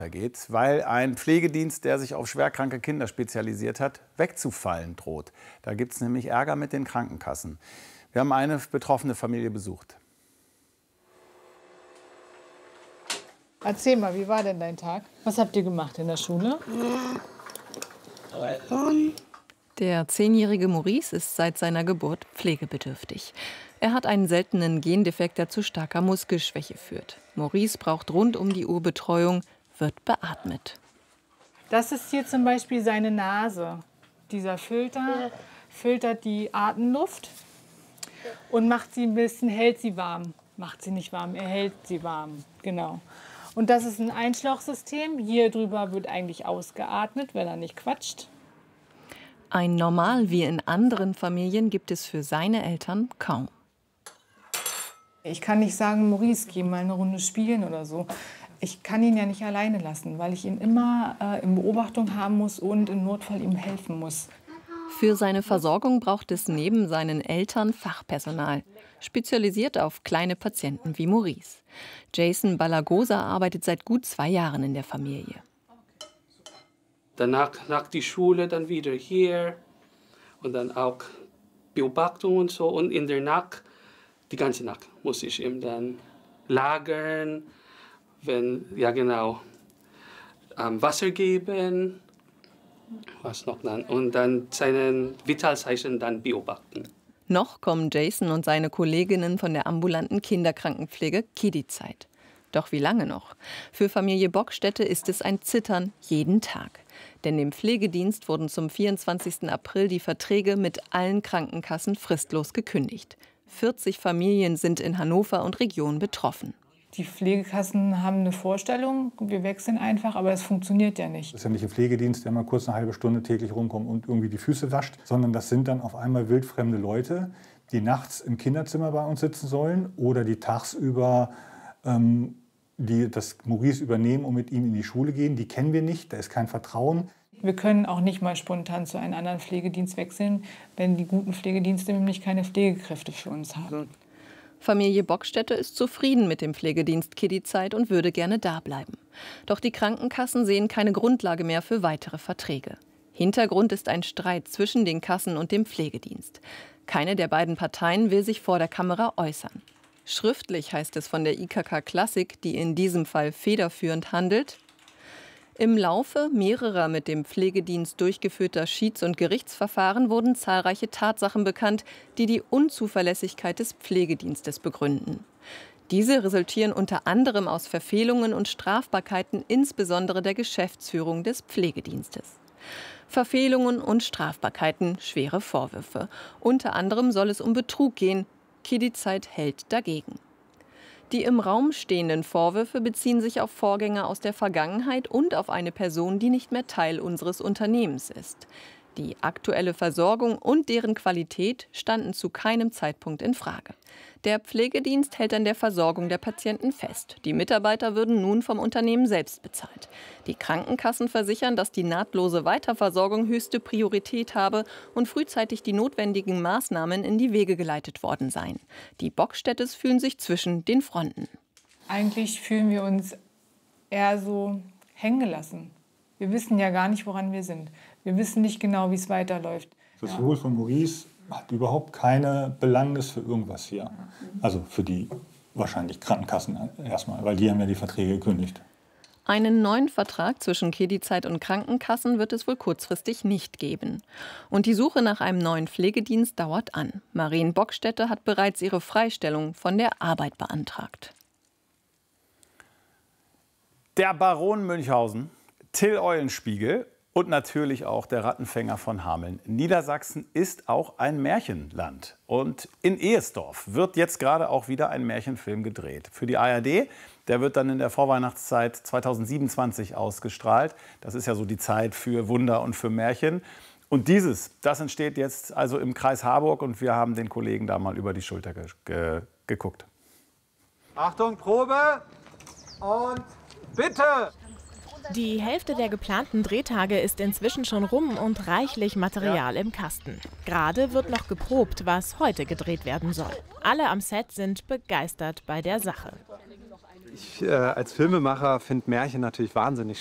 geht, weil ein Pflegedienst, der sich auf schwerkranke Kinder spezialisiert hat, wegzufallen droht. Da gibt es nämlich Ärger mit den Krankenkassen. Wir haben eine betroffene Familie besucht. Erzähl mal, wie war denn dein Tag? Was habt ihr gemacht in der Schule? Der 10-jährige Maurice ist seit seiner Geburt pflegebedürftig. Er hat einen seltenen Gendefekt, der zu starker Muskelschwäche führt. Maurice braucht rund um die Uhr Betreuung, wird beatmet. Das ist hier zum Beispiel seine Nase. Dieser Filter filtert die Atemluft und macht sie ein bisschen, hält sie warm. Macht sie nicht warm, er hält sie warm, genau. Und das ist ein Einschlauchsystem. Hier drüber wird eigentlich ausgeatmet, wenn er nicht quatscht. Ein Normal wie in anderen Familien gibt es für seine Eltern kaum. Ich kann nicht sagen, Maurice, geh mal eine Runde spielen oder so. Ich kann ihn ja nicht alleine lassen, weil ich ihn immer in Beobachtung haben muss und im Notfall ihm helfen muss. Für seine Versorgung braucht es neben seinen Eltern Fachpersonal, spezialisiert auf kleine Patienten wie Maurice. Jason Balagosa arbeitet seit gut 2 Jahren in der Familie. Danach nach die Schule, dann wieder hier und dann auch Beobachtung und so. Und in der Nacht, die ganze Nacht, muss ich ihm dann lagern, Wasser geben, was noch dann, und dann seine Vitalzeichen dann beobachten. Noch kommen Jason und seine Kolleginnen von der ambulanten Kinderkrankenpflege Kiddi-Zeit. Doch wie lange noch? Für Familie Bockstätte ist es ein Zittern jeden Tag. Denn dem Pflegedienst wurden zum 24. April die Verträge mit allen Krankenkassen fristlos gekündigt. 40 Familien sind in Hannover und Region betroffen. Die Pflegekassen haben eine Vorstellung, wir wechseln einfach, aber es funktioniert ja nicht. Das ist ja nicht ein Pflegedienst, der mal kurz eine halbe Stunde täglich rumkommt und irgendwie die Füße wascht, sondern das sind dann auf einmal wildfremde Leute, die nachts im Kinderzimmer bei uns sitzen sollen oder die tagsüber die das Maurice übernehmen und mit ihm in die Schule gehen. Die kennen wir nicht, da ist kein Vertrauen. Wir können auch nicht mal spontan zu einem anderen Pflegedienst wechseln, wenn die guten Pflegedienste nämlich keine Pflegekräfte für uns haben. Familie Bockstätte ist zufrieden mit dem Pflegedienst Kiddi-Zeit und würde gerne da bleiben. Doch die Krankenkassen sehen keine Grundlage mehr für weitere Verträge. Hintergrund ist ein Streit zwischen den Kassen und dem Pflegedienst. Keine der beiden Parteien will sich vor der Kamera äußern. Schriftlich heißt es von der IKK Klassik, die in diesem Fall federführend handelt: Im Laufe mehrerer mit dem Pflegedienst durchgeführter Schieds- und Gerichtsverfahren wurden zahlreiche Tatsachen bekannt, die die Unzuverlässigkeit des Pflegedienstes begründen. Diese resultieren unter anderem aus Verfehlungen und Strafbarkeiten, insbesondere der Geschäftsführung des Pflegedienstes. Verfehlungen und Strafbarkeiten, schwere Vorwürfe. Unter anderem soll es um Betrug gehen. Kiddi-Zeit hält dagegen. Die im Raum stehenden Vorwürfe beziehen sich auf Vorgänge aus der Vergangenheit und auf eine Person, die nicht mehr Teil unseres Unternehmens ist. Die aktuelle Versorgung und deren Qualität standen zu keinem Zeitpunkt in Frage. Der Pflegedienst hält an der Versorgung der Patienten fest. Die Mitarbeiter würden nun vom Unternehmen selbst bezahlt. Die Krankenkassen versichern, dass die nahtlose Weiterversorgung höchste Priorität habe und frühzeitig die notwendigen Maßnahmen in die Wege geleitet worden seien. Die Bockstättes fühlen sich zwischen den Fronten. Eigentlich fühlen wir uns eher so hängen gelassen. Wir wissen ja gar nicht, woran wir sind. Wir wissen nicht genau, wie es weiterläuft. Das Wohl von Maurice hat überhaupt keine Belangnis für irgendwas hier. Also für die wahrscheinlich Krankenkassen erstmal, weil die haben ja die Verträge gekündigt. Einen neuen Vertrag zwischen Kiddi-Zeit und Krankenkassen wird es wohl kurzfristig nicht geben. Und die Suche nach einem neuen Pflegedienst dauert an. Marien Bockstätte hat bereits ihre Freistellung von der Arbeit beantragt. Der Baron Münchhausen, Till Eulenspiegel und natürlich auch der Rattenfänger von Hameln. Niedersachsen ist auch ein Märchenland. Und in Ehesdorf wird jetzt gerade auch wieder ein Märchenfilm gedreht. Für die ARD, der wird dann in der Vorweihnachtszeit 2027 ausgestrahlt. Das ist ja so die Zeit für Wunder und für Märchen. Und das entsteht jetzt also im Kreis Harburg und wir haben den Kollegen da mal über die Schulter geguckt. Achtung, Probe und bitte! Die Hälfte der geplanten Drehtage ist inzwischen schon rum und reichlich Material im Kasten. Gerade wird noch geprobt, was heute gedreht werden soll. Alle am Set sind begeistert bei der Sache. Ich als Filmemacher finde Märchen natürlich wahnsinnig